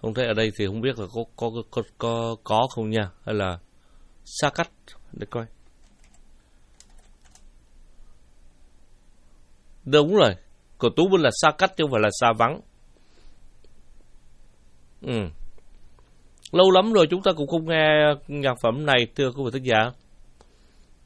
Không thấy ở đây thì không biết là có không nha, hay là xa cách để coi. Đúng rồi, của Tú Vinh là xa cách chứ không phải là xa vắng. Lâu lắm rồi chúng ta cũng không nghe nhạc phẩm này, thưa quý vị thính giả.